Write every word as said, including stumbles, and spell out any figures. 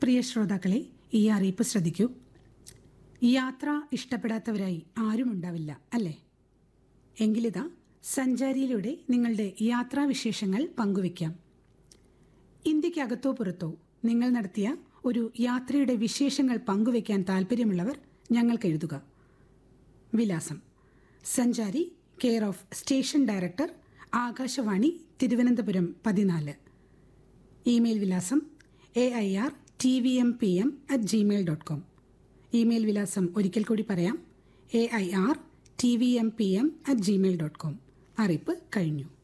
പ്രിയ ശ്രോതാക്കളെ, ഈ അറിയിപ്പ് ശ്രദ്ധിക്കൂ. യാത്ര ഇഷ്ടപ്പെടാത്തവരായി ആരും ഉണ്ടാവില്ല, അല്ലേ? എങ്കിലിതാ സഞ്ചാരിയിലൂടെ നിങ്ങളുടെ യാത്രാവിശേഷങ്ങൾ പങ്കുവയ്ക്കാം. ഇന്ത്യക്കകത്തോ പുറത്തോ നിങ്ങൾ നടത്തിയ ഒരു യാത്രയുടെ വിശേഷങ്ങൾ പങ്കുവയ്ക്കാൻ താൽപ്പര്യമുള്ളവർ ഞങ്ങൾക്ക് എഴുതുക. വിലാസം: സഞ്ചാരി, care of station director, Akashvani, Thiruvananthapuram പതിനാല്. ഇമെയിൽ വിലാസം A I R T V M P M at Gmail dot com. Email വിലാസം ഒരിക്കൽ കൂടി പറയാം: A I R T V M P M at Gmail dot com. അറിയിപ്പ് കഴിഞ്ഞു.